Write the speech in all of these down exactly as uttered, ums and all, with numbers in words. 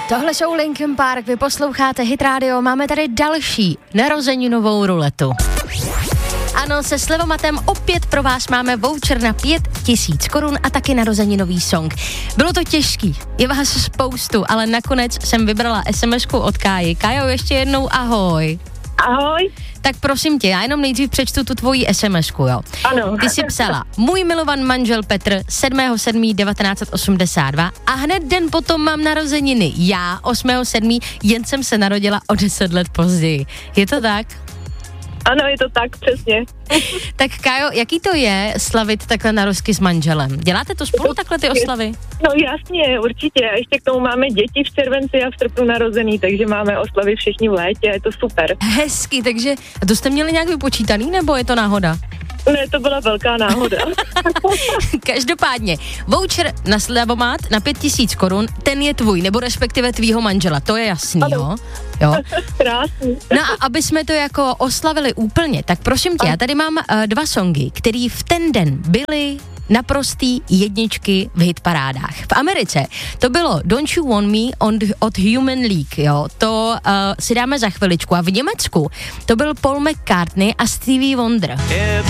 Tohle jsou Linkin Park, vy posloucháte Hit Radio, máme tady další narozeninovou ruletu. Ano, se Slevomatem opět pro vás máme voucher na pět tisíc korun a taky narozeninový song. Bylo to těžký, je vás spoustu, ale nakonec jsem vybrala es em esku od Káji. Kájo, ještě jednou ahoj. Ahoj. Tak prosím tě, já jenom nejdřív přečtu tu tvoji es em esku, jo. Ano. Ty jsi psala, můj milovan manžel Petr, sedmého sedmého devatenáct set osmdesát dva a hned den potom mám narozeniny. Já, osmého sedmého jen jsem se narodila o deset let později. Je to tak? Ano, je to tak, přesně. Tak Kájo, jaký to je slavit takhle narozky s manželem? Děláte to spolu takhle ty oslavy? No jasně, určitě. A ještě k tomu máme děti v červenci a v srpnu narozený, takže máme oslavy všichni v létě, je to super. Hezky, takže to jste měli nějak vypočítaný, nebo je to náhoda? Ne, to byla velká náhoda. Každopádně, voucher na Slevomat na pět tisíc korun, ten je tvůj, nebo respektive tvýho manžela, to je jasný, jo? jo? Krásný. No a aby jsme to jako oslavili úplně, tak prosím tě, já tady mám uh, dva songy, který v ten den byly naprostý jedničky v hitparádách. V Americe to bylo Don't You Want Me on, od Human League, jo, to uh, si dáme za chviličku. A v Německu to byl Paul McCartney a Stevie Wonder.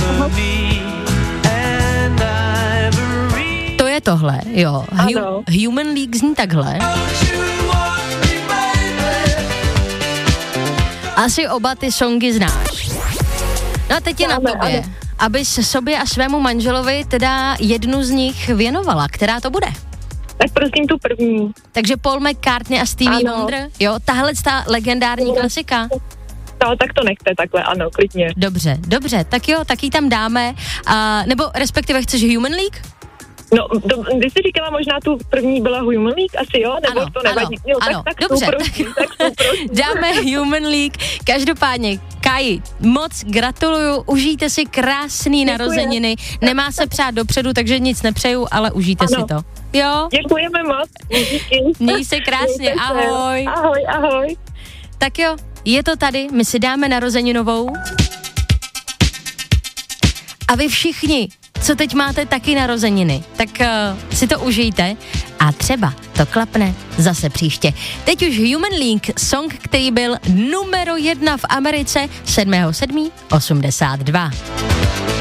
To je tohle, jo. Hu- Human League zní takhle. Asi oba ty songy znáš. No a teď je na tobě, abys sobě a svému manželovi teda jednu z nich věnovala. Která to bude? Tak prosím tu první. Takže Paul McCartney a Stevie ano. Wonder, jo, tahle ta legendární klasika. No, tak to nechte takhle, ano, klidně. Dobře, dobře, tak jo, tak ji tam dáme. A, nebo respektive chceš Human League? No, do, když jsi říkala, možná tu první byla Human League, asi jo, nebo ano, to nevadí. Ano, jo, ano, tak, tak dobře, prosím, tak prosím. Dáme Human League. Každopádně, Káji, moc gratuluju, užijte si krásný Děkuji. narozeniny. Nemá se přát dopředu, takže nic nepřeju, ale užijte ano. si to. Jo? Děkujeme moc. Díky. Měj se krásně, Mějte se. ahoj. Ahoj, ahoj. Tak jo, je to tady, my si dáme narozeninovou. A vy všichni, co teď máte taky narozeniny, tak uh, si to užijte a třeba to klapne zase příště. Teď už Human League, song, který byl numero jedna v Americe sedmého sedmého osmdesát dva.